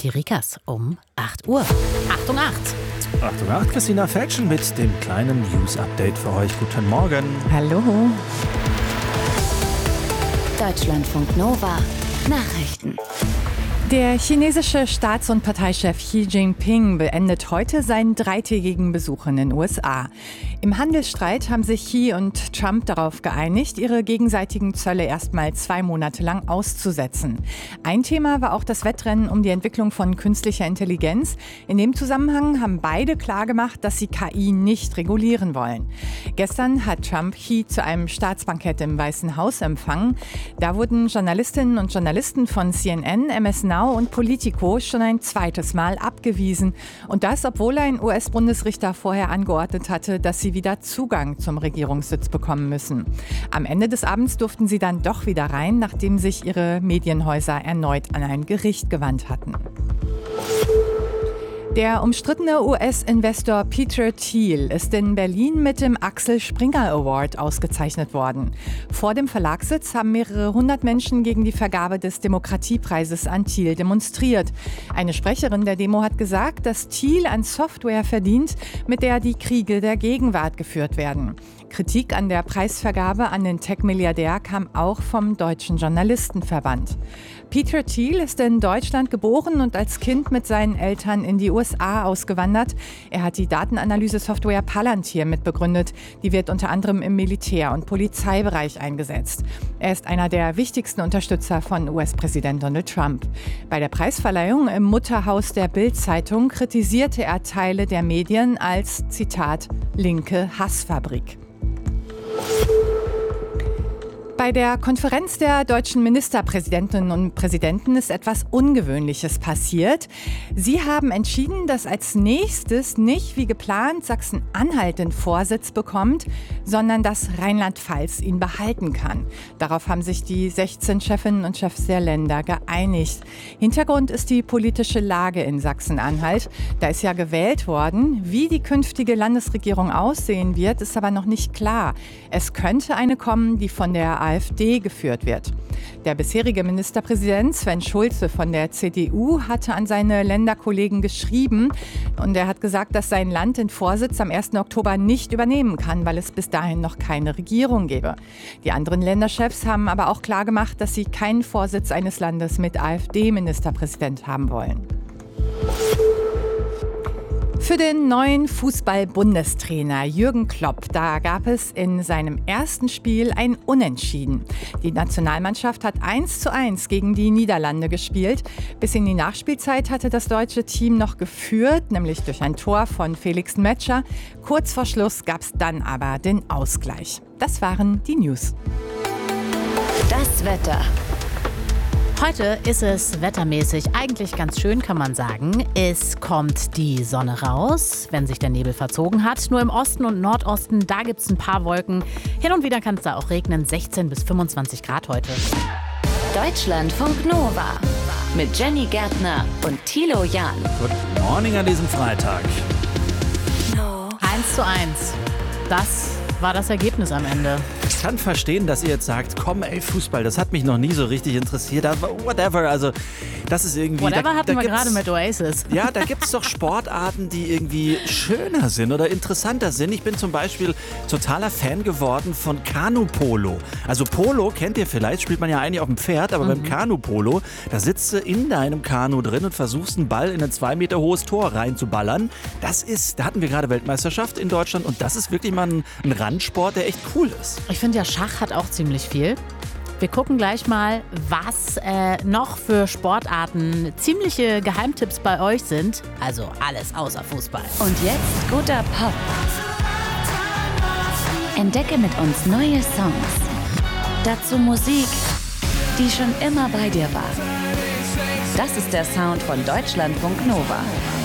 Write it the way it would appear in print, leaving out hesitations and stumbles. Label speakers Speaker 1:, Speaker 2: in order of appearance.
Speaker 1: Die Rikas um 8 Uhr. Achtung 8.
Speaker 2: Achtung 8, Christina Felschen mit dem kleinen News-Update für euch. Guten Morgen.
Speaker 3: Hallo.
Speaker 4: Deutschlandfunk Nova. Nachrichten.
Speaker 3: Der chinesische Staats- und Parteichef Xi Jinping beendet heute seinen dreitägigen Besuch in den USA. Im Handelsstreit haben sich Xi und Trump darauf geeinigt, ihre gegenseitigen Zölle erstmal 2 Monate lang auszusetzen. Ein Thema war auch das Wettrennen um die Entwicklung von künstlicher Intelligenz. In dem Zusammenhang haben beide klargemacht, dass sie KI nicht regulieren wollen. Gestern hat Trump Xi zu einem Staatsbankett im Weißen Haus empfangen. Da wurden Journalistinnen und Journalisten von CNN, MS Now und Politico schon ein zweites Mal abgewiesen. Und das, obwohl ein US-Bundesrichter vorher angeordnet hatte, dass sie wieder Zugang zum Regierungssitz bekommen müssen. Am Ende des Abends durften sie dann doch wieder rein, nachdem sich ihre Medienhäuser erneut an ein Gericht gewandt hatten. Der umstrittene US-Investor Peter Thiel ist in Berlin mit dem Axel Springer Award ausgezeichnet worden. Vor dem Verlagssitz haben mehrere hundert Menschen gegen die Vergabe des Demokratiepreises an Thiel demonstriert. Eine Sprecherin der Demo hat gesagt, dass Thiel an Software verdient, mit der die Kriege der Gegenwart geführt werden. Kritik an der Preisvergabe an den Tech-Milliardär kam auch vom Deutschen Journalistenverband. Peter Thiel ist in Deutschland geboren und als Kind mit seinen Eltern in die USA ausgewandert. Er hat die Datenanalyse-Software Palantir mitbegründet. Die wird unter anderem im Militär- und Polizeibereich eingesetzt. Er ist einer der wichtigsten Unterstützer von US-Präsident Donald Trump. Bei der Preisverleihung im Mutterhaus der Bild-Zeitung kritisierte er Teile der Medien als, Zitat, linke Hassfabrik. Bei der Konferenz der deutschen Ministerpräsidentinnen und Präsidenten ist etwas Ungewöhnliches passiert. Sie haben entschieden, dass als nächstes nicht wie geplant Sachsen-Anhalt den Vorsitz bekommt, sondern dass Rheinland-Pfalz ihn behalten kann. Darauf haben sich die 16 Chefinnen und Chefs der Länder geeinigt. Hintergrund ist die politische Lage in Sachsen-Anhalt. Da ist ja gewählt worden. Wie die künftige Landesregierung aussehen wird, ist aber noch nicht klar. Es könnte eine kommen, die von der AfD geführt wird. Der bisherige Ministerpräsident Sven Schulze von der CDU hatte an seine Länderkollegen geschrieben und er hat gesagt, dass sein Land den Vorsitz am 1. Oktober nicht übernehmen kann, weil es bis dahin noch keine Regierung gäbe. Die anderen Länderchefs haben aber auch klargemacht, dass sie keinen Vorsitz eines Landes mit AfD-Ministerpräsident haben wollen. Für den neuen Fußball-Bundestrainer Jürgen Klopp, da gab es in seinem ersten Spiel ein Unentschieden. Die Nationalmannschaft hat 1:1 gegen die Niederlande gespielt. Bis in die Nachspielzeit hatte das deutsche Team noch geführt, nämlich durch ein Tor von Felix Metscher. Kurz vor Schluss gab es dann aber den Ausgleich. Das waren die News.
Speaker 4: Das Wetter.
Speaker 1: Heute ist es wettermäßig eigentlich ganz schön, kann man sagen. Es kommt die Sonne raus, wenn sich der Nebel verzogen hat. Nur im Osten und Nordosten, da gibt es ein paar Wolken. Hin und wieder kann es da auch regnen. 16 bis 25 Grad heute.
Speaker 4: Deutschlandfunk Nova. Mit Jenny Gärtner und Thilo Jahn.
Speaker 2: Good morning an diesem Freitag.
Speaker 1: 1:1. Das war das Ergebnis am Ende.
Speaker 2: Ich kann verstehen, dass ihr jetzt sagt, komm ey, Fußball, das hat mich noch nie so richtig interessiert, aber whatever, also das ist irgendwie...
Speaker 1: Whatever hatten wir gerade mit Oasis.
Speaker 2: Ja, da gibt es doch Sportarten, die irgendwie schöner sind oder interessanter sind. Ich bin zum Beispiel totaler Fan geworden von Kanu-Polo. Also Polo, kennt ihr vielleicht, spielt man ja eigentlich auf dem Pferd, aber beim Kanu-Polo, da sitzt du in deinem Kanu drin und versuchst einen Ball in ein 2 Meter hohes Tor reinzuballern. Da hatten wir gerade Weltmeisterschaft in Deutschland und das ist wirklich mal ein Randsport, der echt cool ist.
Speaker 1: Ich finde ja, Schach hat auch ziemlich viel. Wir gucken gleich mal, was noch für Sportarten ziemliche Geheimtipps bei euch sind. Also alles außer Fußball.
Speaker 4: Und jetzt guter Pop. Entdecke mit uns neue Songs. Dazu Musik, die schon immer bei dir war. Das ist der Sound von Deutschlandfunk Nova.